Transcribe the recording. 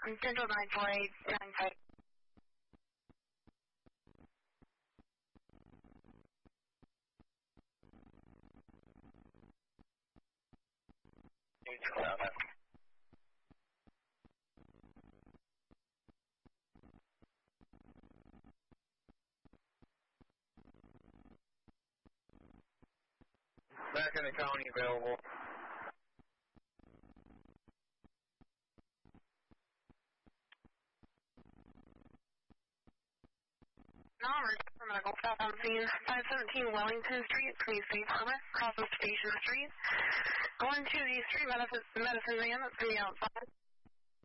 Central 94895. Back in the county available. For medical staff on scene, 517 Wellington Street, Queen Safe Harbor, across from Station Street. Going to the street medicine man that's going to be outside.